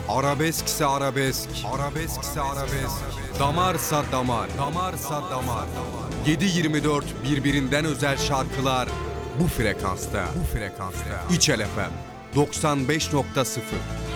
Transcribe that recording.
Arabeskse arabesk, arabeskse arabesk. Damarsa damar, damarsa damar. 7/24 birbirinden özel şarkılar bu frekansta. Bu frekansta. İçel FM 95.0